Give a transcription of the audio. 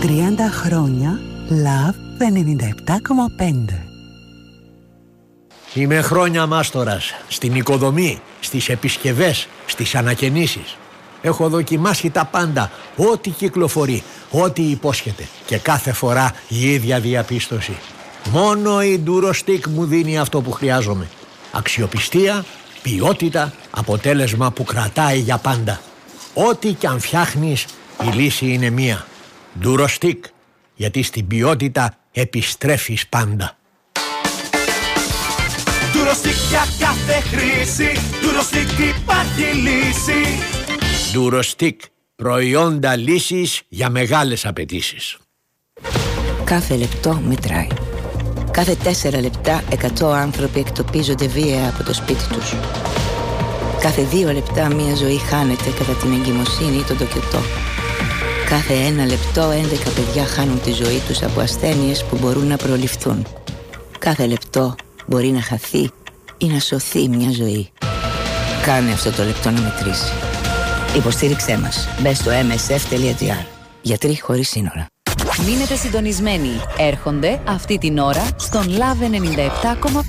30 χρόνια Love 97,5. Είμαι χρόνια μάστορας στην οικοδομή, στις επισκευές, στις ανακαινήσεις. Έχω δοκιμάσει τα πάντα, ό,τι κυκλοφορεί, ό,τι υπόσχεται. Και κάθε φορά η ίδια διαπίστωση. Μόνο η Durostix μου δίνει αυτό που χρειάζομαι. Αξιοπιστία, ποιότητα, αποτέλεσμα που κρατάει για πάντα. Ό,τι κι αν φτιάχνεις, η λύση είναι μία. Durostix, γιατί στην ποιότητα επιστρέφεις πάντα. Durostix για κάθε χρήση, Durostix υπάρχει λύση. Durostix, προϊόντα λύσης για μεγάλες απαιτήσεις. Κάθε λεπτό μετράει. Κάθε 4 λεπτά 100 άνθρωποι εκτοπίζονται βία από το σπίτι τους. Κάθε 2 λεπτά μια ζωή χάνεται κατά την εγκυμοσύνη ή τον τοκετό. Κάθε 1 λεπτό 11 παιδιά χάνουν τη ζωή τους από ασθένειες που μπορούν να προληφθούν. Κάθε λεπτό μπορεί να χαθεί ή να σωθεί μια ζωή. Κάνε αυτό το λεπτό να μετρήσει. Υποστήριξέ μας. Μπες στο msf.gr. Γιατροί χωρίς σύνορα. Μείνετε συντονισμένοι. Έρχονται αυτή την ώρα στον Love 97,5.